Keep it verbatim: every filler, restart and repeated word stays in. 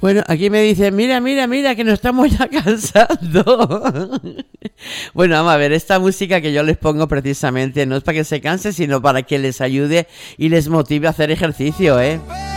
Bueno, aquí me dicen, mira, mira, mira, que nos estamos ya cansando. Bueno, vamos a ver, esta música que yo les pongo precisamente no es para que se cansen, sino para que les ayude y les motive a hacer ejercicio, ¿eh?